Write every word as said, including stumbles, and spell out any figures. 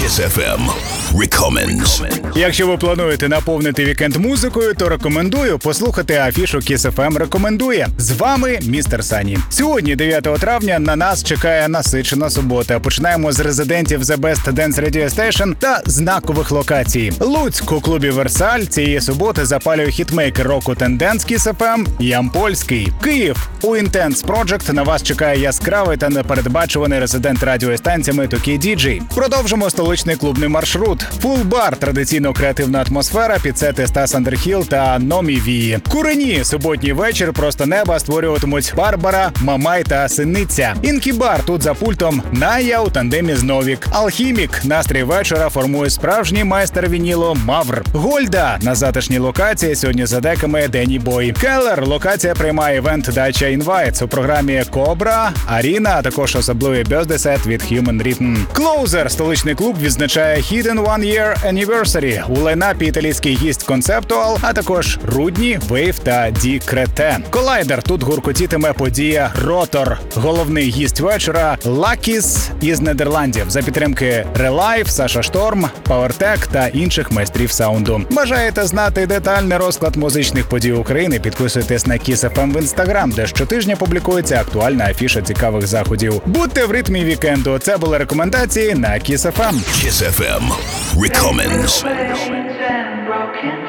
Kiss еф ем Recommends. Якщо ви плануєте наповнити вікенд музикою, то рекомендую послухати афішу Kiss еф ем рекомендує. З вами містер Сані. Сьогодні, дев'ятого травня, на нас чекає насичена субота. Починаємо з резидентів The Best Dance Radio Station та знакових локацій. Луцьк у клубі Версаль цієї суботи запалює хітмейкер року Тенденс Kiss еф ем Ямпольський. Київ у Intense Project на вас чекає яскравий та непередбачуваний резидент радіостанціями Токі Діджей. Продовжимо столичний клубний маршрут. Full Bar – традиційно креативна атмосфера, під сети Стас Андерхіл та Номі Вії. Курені – суботній вечір просто неба створюватимуть Барбара, Мамай та Синиця. Інкібар – тут за пультом Ная у тандемі з Новік. Алхімік – настрій вечора формує справжній майстер вінілу Мавр. Гольда – на затишній локації, сьогодні за деками Дені Бой. Келлер – локація приймає івент Дача Інвайтс у програмі Кобра, Аріна, а також особливий бьоздесет від Human Rhythm. Клоузер – столичний клуб відзначає Hidden One Year Anniversary. У лайнапі італійський гість Концептуал, а також Рудні, Вейв та Ді Крете. Колайдер – тут гуркотітиме подія Ротор. Головний гість вечора – Лакіс із Нідерландів за підтримки Релайв, Саша Шторм, Пауертек та інших майстрів саунду. Бажаєте знати детальний розклад музичних подій України? Підписуйтесь на Kiss еф ем в Instagram, де щотижня публікується актуальна афіша цікавих заходів. Будьте в ритмі вікенду. Це були рекомендації на Kiss еф ем. Kiss еф ем Recommends.